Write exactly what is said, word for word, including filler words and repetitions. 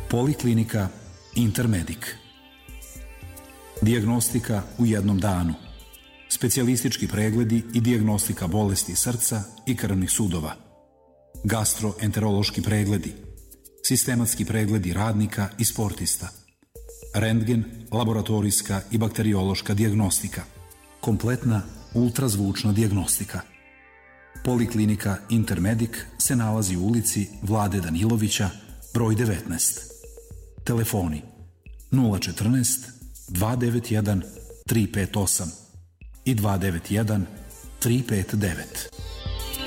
Poliklinika Intermedik. Dijagnostika u jednom danu. Specijalistički pregledi i dijagnostika bolesti srca i krvnih sudova. Gastroenterološki pregledi. Sistematski pregledi radnika i sportista. Rentgen, laboratorijska i bakteriološka dijagnostika. Kompletna ultrazvučna dijagnostika. Poliklinika Intermedik se nalazi u ulici Vlade Danilovića, broj devetnaest. Telefoni nula četrnaest dva devet jedan tri pet osam i dva devet jedan tri pet devet.